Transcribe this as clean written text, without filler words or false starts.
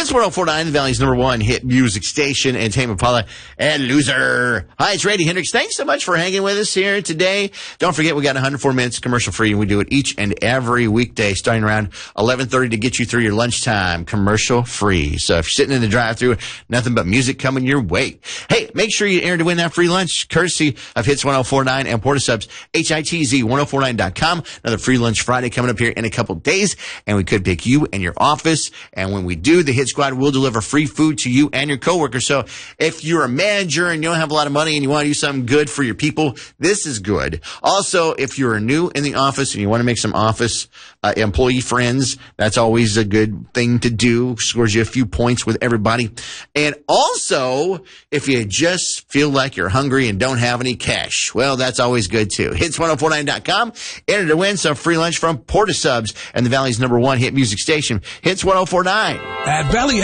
Hits 104.9, the Valley's #1 hit music station, and Tame Impala and Loser. Hi, it's Randy Hendricks. Thanks so much for hanging with us here today. Don't forget, we got 104 minutes commercial free, and we do it each and every weekday starting around 11:30 to get you through your lunchtime commercial free. So if you're sitting in the drive-thru, nothing but music coming your way. Hey, make sure you enter to win that free lunch courtesy of Hits 104.9 and Portasubs, HITZ1049.com. Another free lunch Friday coming up here in a couple days, and we could pick you and your office. And when we do, the Hit Squad will deliver free food to you and your coworkers. So if you're a manager and you don't have a lot of money and you want to do something good for your people, this is good. Also, if you're new in the office and you want to make some office employee friends, that's always a good thing to do. Scores you a few points with everybody. And also, if you just feel like you're hungry and don't have any cash, well, that's always good too. Hits1049.com. Enter to win some free lunch from Portasubs and the Valley's #1 hit music station, Hits 104.9. At Valley